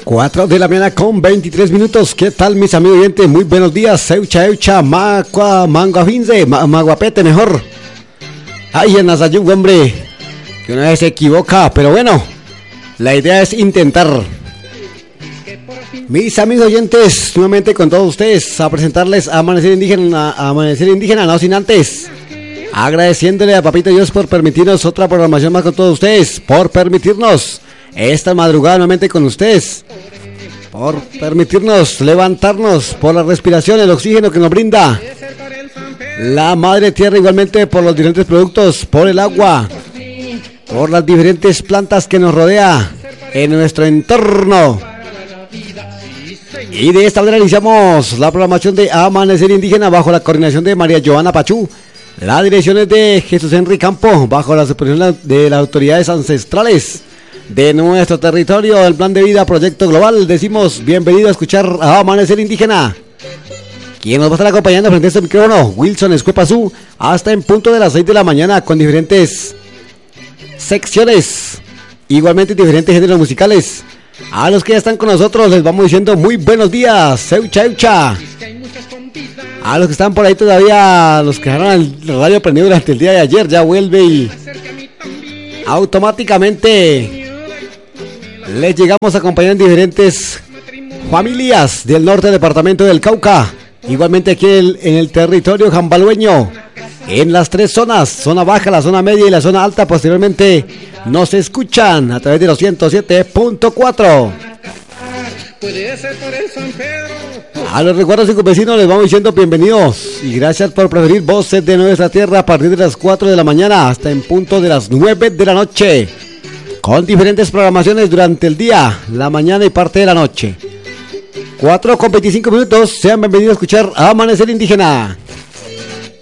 4 de la mañana con 23 minutos. ¿Qué tal, mis amigos oyentes? Muy buenos días. Eucha, manguafinze, maguapete mejor. Ay, en Nazayú, hombre, que una vez se equivoca, pero bueno, la idea es intentar. Mis amigos oyentes, nuevamente con todos ustedes, a presentarles a Amanecer Indígena, no sin antes agradeciéndole a Papito Dios por permitirnos otra programación más con todos ustedes, por permitirnos esta madrugada nuevamente con ustedes, por permitirnos levantarnos, por la respiración, el oxígeno que nos brinda la madre tierra, igualmente por los diferentes productos, por el agua, por las diferentes plantas que nos rodea en nuestro entorno. Y de esta manera iniciamos la programación de Amanecer Indígena bajo la coordinación de María Joana Pachú. La dirección es de Jesús Henry Campo, bajo la supervisión de las autoridades ancestrales de nuestro territorio, del Plan de Vida Proyecto Global. Decimos bienvenido a escuchar a Amanecer Indígena. Quien nos va a estar acompañando frente a este micrófono, Wilson Escuepazú, hasta en punto de las 6 de la mañana con diferentes secciones, igualmente diferentes géneros musicales. A los que ya están con nosotros les vamos diciendo muy buenos días, Eucha. A los que están por ahí todavía, los que dejaron el radio prendido durante el día de ayer, ya vuelve y automáticamente les llegamos a acompañar en diferentes familias del norte del departamento del Cauca. Igualmente aquí en el territorio jambalueño, en las tres zonas, zona baja, la zona media y la zona alta. Posteriormente nos escuchan a través de los 107.4. A los recuerdos y vecinos les vamos diciendo bienvenidos y gracias por preferir voces de nuestra tierra a partir de las 4 de la mañana hasta en punto de las 9 de la noche, con diferentes programaciones durante el día, la mañana y parte de la noche. 4 con 25 minutos, sean bienvenidos a escuchar a Amanecer Indígena.